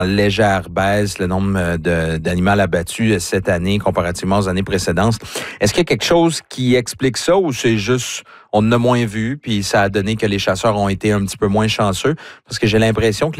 légère baisse, le nombre d'animaux abattus cette année comparativement aux années précédentes. Est-ce qu'il y a quelque chose qui explique ça ou c'est juste on en a moins vu puis ça a donné que les chasseurs ont été un petit peu moins chanceux? Parce que j'ai l'impression que